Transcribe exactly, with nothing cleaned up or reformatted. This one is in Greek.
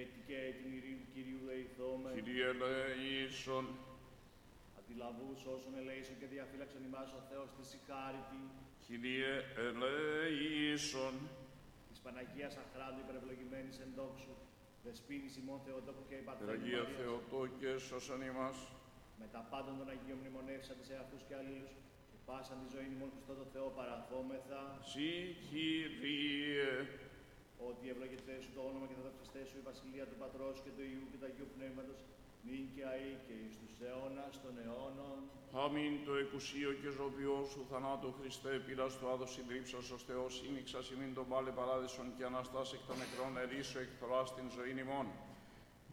έτη και την ειρήνη του Κυρίου δεηθώμε. Κύριε ελέησον. Αντιλαβούς όσων ελέησον και διαφύλαξον ημάς ο Θεός της συγχάρητη. Κύριε ελέησον. Της Παναγίας αχράντου υπερευλογημένης εν δόξου, δεσποίνης ημών Θεοτόκου και υπαρθένου Αγία Μαρίας. Θεοτόκε, σώσον ημάς. Με τα πάντων των Αγίων μνημονεύσαν τις εαυτούς και αλλήλους, και πάσαν τη ζωή ημών Χριστό το Θεό παραθόμεθα. Συ Κύριε. Ότι ευλογητέ σου το όνομα και τα δοξαστέ σου η βασιλεία του Πατρός και του Υιού και του Αγίου Πνεύματος, νυν και αεί και εις τους αιώνας των αιώνων. Αμήν το εκουσίο και ζωοποιό σου θανάτου Χριστέ, πειράς του άδος συντρίψας ως Θεός, ήμιξας ημίν τον πάλε παράδεισον και αναστάς εκ των νεκρών ερήσου εκθράς την ζωήν ημών.